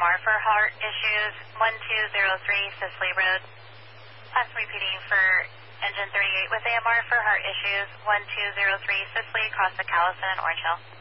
AMR for heart issues, 1203 Sisley Road. Last repeating for engine 38 with AMR for heart issues, 1203 Sisley across the Callison and Orange Hill.